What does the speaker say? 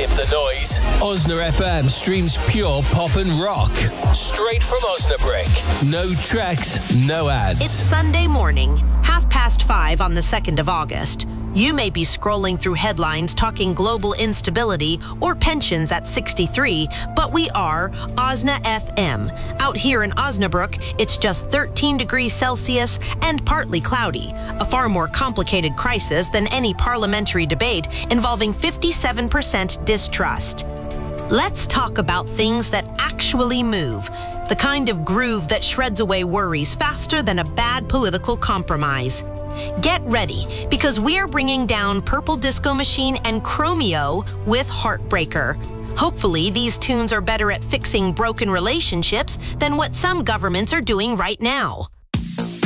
Skip the noise. Osna FM streams pure pop and rock. Straight from Osnabrück. No tracks, no ads. It's Sunday morning, 5:30 on the 2nd of August. You may be scrolling through headlines talking global instability or pensions at 63, but we are Osna FM. Out here in Osnabrück, it's just 13 degrees Celsius and partly cloudy, a far more complicated crisis than any parliamentary debate involving 57% distrust. Let's talk about things that actually move, the kind of groove that shreds away worries faster than a bad political compromise. Get ready, because we're bringing down Purple Disco Machine and Chromeo with Heartbreaker. Hopefully, these tunes are better at fixing broken relationships than what some governments are doing right now.